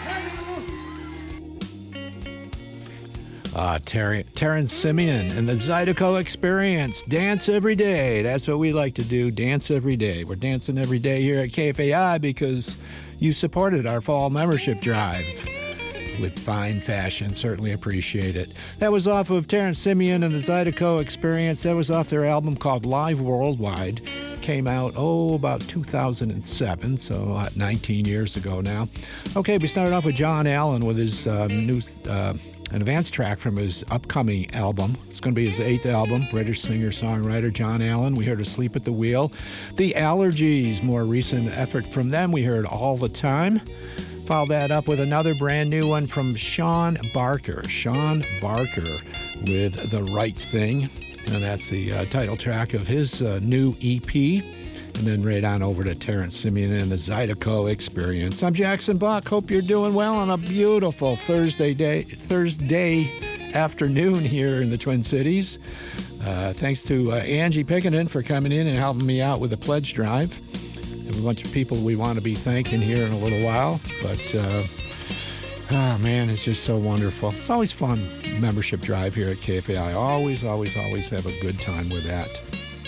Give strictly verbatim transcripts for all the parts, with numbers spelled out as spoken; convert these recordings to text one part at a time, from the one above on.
Uh, Ter- Terrence Simeon and the Zydeco Experience. Dance every day. That's what we like to do. Dance every day. We're dancing every day here at K F A I because you supported our fall membership drive with fine fashion. Certainly appreciate it. That was off of Terrence Simeon and the Zydeco Experience. That was off their album called Live Worldwide. Came out, oh, about two thousand seven, so uh, nineteen years ago now. Okay, we started off with John Allen with his uh, new... Uh, an advanced track from his upcoming album. It's going to be his eighth album. British singer-songwriter John Allen. We heard Asleep at the Wheel. The Allergies, more recent effort from them. We heard All the Time. Follow that up with another brand new one from Sean Barker. Sean Barker with The Right Thing. And that's the uh, title track of his uh, new E P. And then right on over to Terrence Simeon and the Zydeco Experience. I'm Jackson Buck. Hope you're doing well on a beautiful Thursday day, Thursday afternoon here in the Twin Cities. Uh, thanks to uh, Angie Pickenden for coming in and helping me out with the pledge drive. There's a bunch of people we want to be thanking here in a little while. But, uh, oh, man, it's just so wonderful. It's always fun, membership drive here at K F A I. Always, always, always have a good time with that.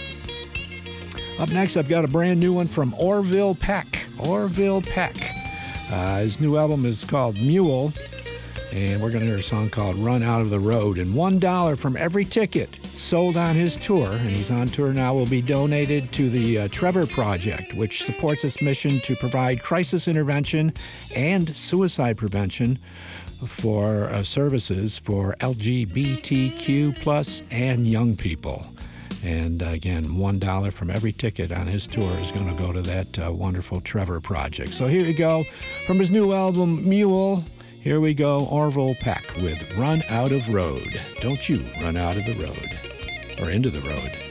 Up next, I've got a brand new one from Orville Peck. Orville Peck. Uh, his new album is called Mule, and we're going to hear a song called Run Out of the Road. And one dollar from every ticket sold on his tour, and he's on tour now, will be donated to the uh, Trevor Project, which supports its mission to provide crisis intervention and suicide prevention for uh, services for L G B T Q plus and young people. And uh, again, one dollar from every ticket on his tour is going to go to that uh, wonderful Trevor Project. So here you go. From his new album, Mule, here we go, Orville Peck with Run Out of Road. Don't you run out of the road, or into the road.